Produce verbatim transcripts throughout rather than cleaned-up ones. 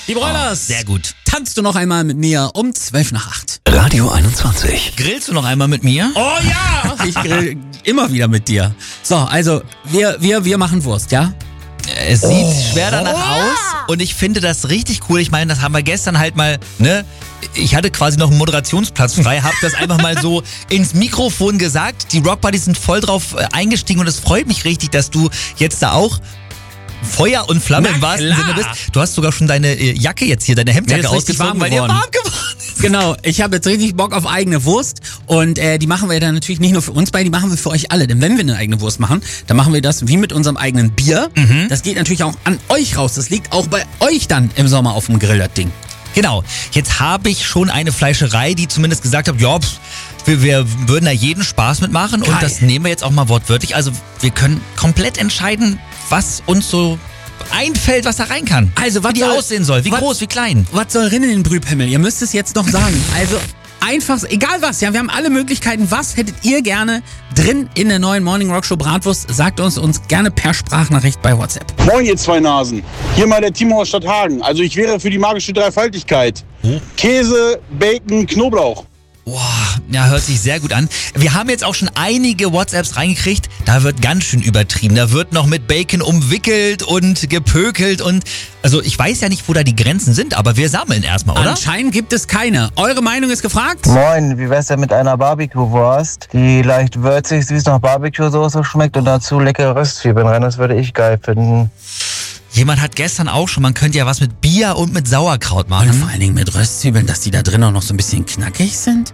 Die Broilers. Oh, sehr gut. Tanzt du noch einmal mit mir um zwölf nach acht? Radio einundzwanzig. Grillst du noch einmal mit mir? Oh ja! Ich grill immer wieder mit dir. So, also, wir, wir, wir machen Wurst, ja? Es sieht schwer danach aus und ich finde das richtig cool. Ich meine, das haben wir gestern halt mal, ne? Ich hatte quasi noch einen Moderationsplatz frei, hab das einfach mal so ins Mikrofon gesagt. Die Rock Buddies sind voll drauf äh, eingestiegen und es freut mich richtig, dass du jetzt da auch Feuer und Flamme Na im wahrsten klar. Sinne bist. Du hast sogar schon deine äh, Jacke jetzt hier, deine Hemdjacke Nee, ist richtig ausgezogen, warm weil dir geworden. warm geworden ist. Genau, ich habe jetzt richtig Bock auf eigene Wurst und äh, die machen wir dann natürlich nicht nur für uns beide, die machen wir für euch alle. Denn wenn wir eine eigene Wurst machen, dann machen wir das wie mit unserem eigenen Bier. Mhm. Das geht natürlich auch an euch raus. Das liegt auch bei euch dann im Sommer auf dem Grill, das Ding. Genau, jetzt habe ich schon eine Fleischerei, die zumindest gesagt hat, ja, pff, wir, wir würden da jeden Spaß mitmachen Geil. und das nehmen wir jetzt auch mal wortwörtlich. Also wir können komplett entscheiden, was uns so einfällt, was da rein kann. Also, was wie die soll- aussehen soll, wie was- groß, wie klein. Was soll rein in den Brühpimmel? Ihr müsst es jetzt noch sagen. Also einfach, egal was, ja, wir haben alle Möglichkeiten. Was hättet ihr gerne drin in der neuen Morning Rock Show Bratwurst? Sagt uns uns gerne per Sprachnachricht bei WhatsApp. Moin, ihr zwei Nasen. Hier mal der Timo aus Stadthagen. Also ich wäre für die magische Dreifaltigkeit. Käse, Bacon, Knoblauch. Boah, ja, hört sich sehr gut an. Wir haben jetzt auch schon einige WhatsApps reingekriegt. Da wird ganz schön übertrieben. Da wird noch mit Bacon umwickelt und gepökelt und also ich weiß ja nicht, wo da die Grenzen sind, aber wir sammeln erstmal, oder? Anscheinend gibt es keine. Eure Meinung ist gefragt? Moin, wie wär's denn mit einer Barbecue-Wurst, die leicht würzig, süß nach Barbecue-Soße schmeckt und dazu leckere Röstzwiebeln rein? Das würde ich geil finden. Jemand hat gestern auch schon, man könnte ja was mit Bier und mit Sauerkraut Und machen. vor allen Dingen mit Röstzwiebeln, dass die da drin auch noch so ein bisschen knackig sind?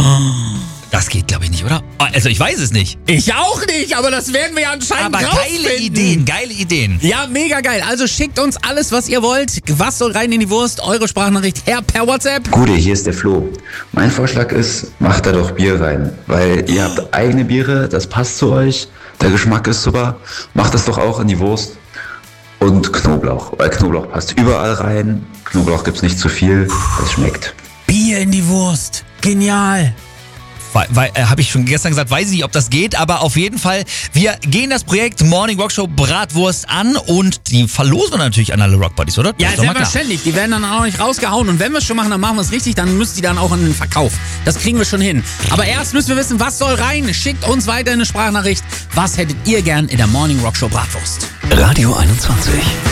Das geht, glaube ich, nicht, oder? Also ich weiß es nicht. Ich auch nicht, aber das werden wir ja anscheinend Aber geile rausfinden. Ideen, geile Ideen. Ja, mega geil. Also schickt uns alles, was ihr wollt. Was soll rein in die Wurst? Eure Sprachnachricht her per WhatsApp. Gute, hier ist der Flo. Mein Vorschlag ist, macht da doch Bier rein, weil ihr habt eigene Biere, das passt zu euch, der Geschmack ist super. Macht das doch auch in die Wurst. Und Knoblauch, weil Knoblauch passt überall rein. Knoblauch gibt's nicht zu viel, es schmeckt. Bier in die Wurst. Genial. Weil, weil, äh, habe ich schon gestern gesagt, weiß ich nicht, ob das geht, aber auf jeden Fall, wir gehen das Projekt Morning Rock Show Bratwurst an und die verlosen wir natürlich an alle Rock Buddies, oder? Das Ja, ist doch mal klar. selbstverständlich. Die werden dann auch nicht rausgehauen. Und wenn wir es schon machen, dann machen wir es richtig. Dann müssen die dann auch in den Verkauf. Das kriegen wir schon hin. Aber erst müssen wir wissen, was soll rein. Schickt uns weiter eine Sprachnachricht. Was hättet ihr gern in der Morning Rock Show Bratwurst? Radio einundzwanzig.